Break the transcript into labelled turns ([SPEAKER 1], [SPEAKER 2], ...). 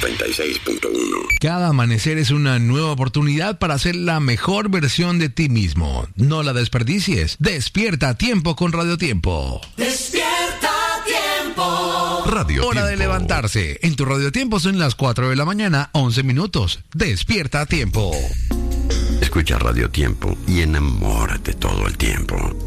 [SPEAKER 1] 96.1.
[SPEAKER 2] Cada amanecer es una nueva oportunidad para ser la mejor versión de ti mismo. No la desperdicies. Despierta a tiempo con Radio Tiempo.
[SPEAKER 3] Despierta a tiempo.
[SPEAKER 2] Radio Hora Tiempo. De levantarse. En tu Radio Tiempo son las 4 de la mañana, 11 minutos. Despierta a tiempo.
[SPEAKER 1] Escucha Radio Tiempo y enamórate todo el tiempo.